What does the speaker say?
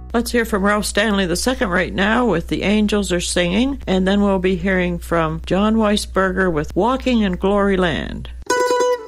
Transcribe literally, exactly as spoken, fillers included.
Let's hear from Ralph Stanley the second right now with The Angels Are Singing, and then we'll be hearing from John Weisberger with Walking in Glory Land.